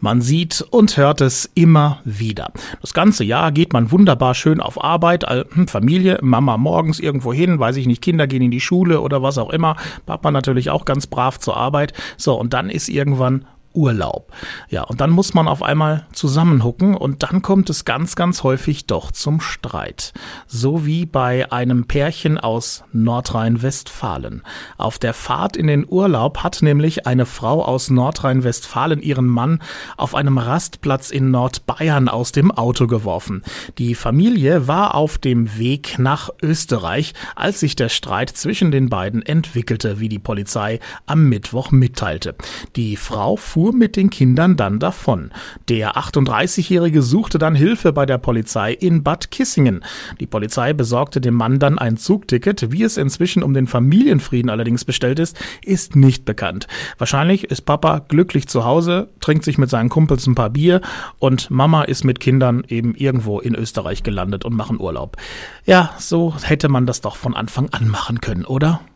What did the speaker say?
Man sieht und hört es immer wieder. Das ganze Jahr geht man wunderbar schön auf Arbeit, Familie, Mama morgens irgendwo hin, weiß ich nicht, Kinder gehen in die Schule oder was auch immer, Papa natürlich auch ganz brav zur Arbeit. So, und dann ist irgendwann Urlaub. Ja, und dann muss man auf einmal zusammenhucken und dann kommt es ganz, ganz häufig doch zum Streit. So wie bei einem Pärchen aus Nordrhein-Westfalen. Auf der Fahrt in den Urlaub hat nämlich eine Frau aus Nordrhein-Westfalen ihren Mann auf einem Rastplatz in Nordbayern aus dem Auto geworfen. Die Familie war auf dem Weg nach Österreich, als sich der Streit zwischen den beiden entwickelte, wie die Polizei am Mittwoch mitteilte. Die Frau fuhr mit den Kindern dann davon. Der 38-Jährige suchte dann Hilfe bei der Polizei in Bad Kissingen. Die Polizei besorgte dem Mann dann ein Zugticket. Wie es inzwischen um den Familienfrieden allerdings bestellt ist nicht bekannt. Wahrscheinlich ist Papa glücklich zu Hause, trinkt sich mit seinen Kumpels ein paar Bier und Mama ist mit Kindern eben irgendwo in Österreich gelandet und machen Urlaub. Ja, so hätte man das doch von Anfang an machen können, oder?